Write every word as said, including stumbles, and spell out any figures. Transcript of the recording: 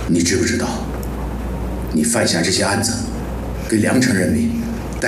你知不知道，你犯下这些案子，给良城人民